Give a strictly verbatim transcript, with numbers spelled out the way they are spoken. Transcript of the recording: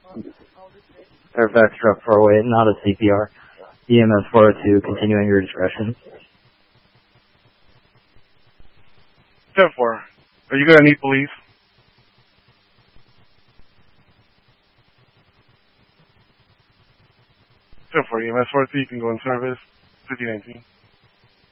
Fairfax truck four oh eight, not a C P R. E M S four oh two, continuing your discretion. ten four, are you going to need police? ten four, E M S four oh two, you can go in service, fifty nineteen.